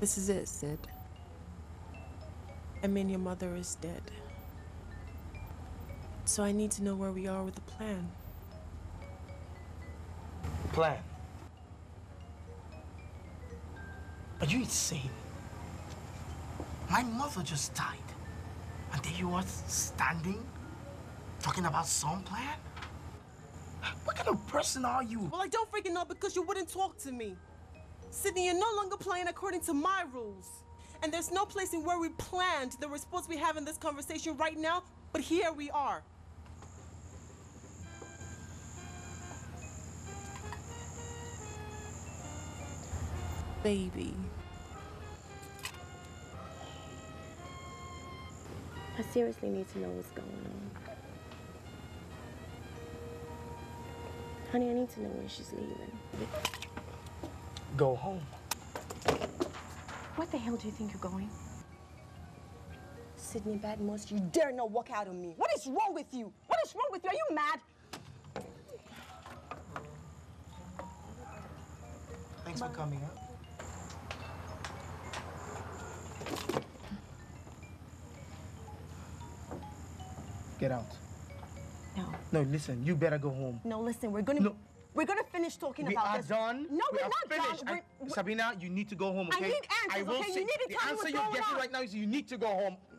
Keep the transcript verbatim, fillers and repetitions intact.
This is it, Sid. I mean, your mother is dead. So I need to know where we are with the plan. Plan? Are you insane? My mother just died. And there you are standing, talking about some plan? What kind of person are you? Well, I don't freaking know because you wouldn't talk to me. Sydney, you're no longer playing according to my rules. And there's no place in where we planned that we're supposed to be having this conversation right now, but here we are. Baby. I seriously need to know what's going on. Honey, I need to know when she's leaving. Go home. What the hell do you think you're going? Sydney Badmus, you dare not walk out on me. What is wrong with you? What is wrong with you? Are you mad? Thanks for coming, huh? Get out. No. No, listen, you better go home. No, listen, we're gonna... No. We're gonna finish talking we about are this. Done. No, we we're are not finished. done. We're, Sabina, you need to go home, okay? I need answers, I will okay? say, You need to the tell me answer what's you're going getting on. right now is you need to go home.